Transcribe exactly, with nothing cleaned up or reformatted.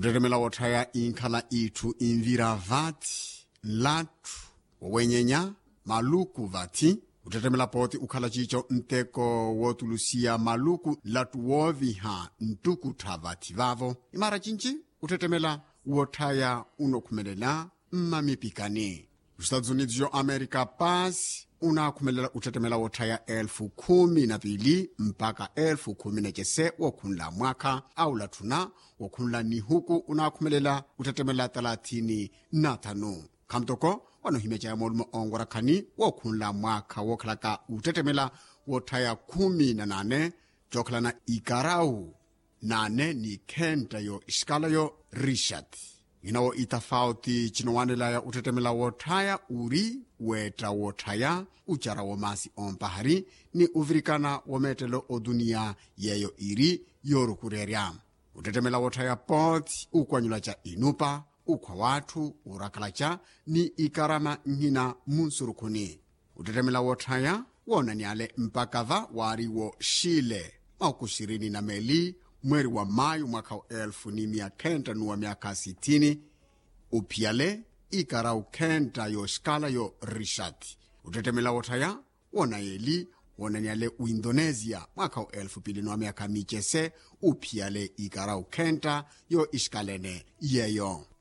utetemela wothaya inkhala ithu imvira vati latu wenyenya maluku vati utetemela poti ukhala chicho nteko wotulusia maluku latu woviha ntukutha vati vavo imara chinchi utetemela wothaya unokhumelela mmamipikani Estados Unidos yo America pasi unakhumelela utetemela wothaya elfu kumi na pili mpaka elfu kumi na chese wokhunla mwaka au lathuna wokhunla ni huku unakhumelela utetemela thelathini na tano khamtoko wanohimecha ya molumo ongora khani wokhunla mwaka wokhalaka utetemela wothaya kumi na nane jokhala na ikarau nane ni khenta yo iskala yo Richard inawo itafauti chinowanela ya utetemela wothaya uri weta wothaya uchara womasi ompahari ni uvirikana wometelo o dunia yeyo iri yorukurerya utetemela wothaya poti ukwanyula cha inupa ukhwa wathu urakalacha ni ikarama nhina munsurukhuni utetemela wothaya wonaniale mpakava wari wo shile makushirini na meli mweri wa mayu mwaka wa elfu ni mia kenta nuwa miaka sitini upiale ikarau kenta yo skala yo Richard utetemela wothaya wona yeli wonaniale uindonesia mwaka wa elfu pili nuwa miaka michese upiale ikarau kenta yo iskalene yeyo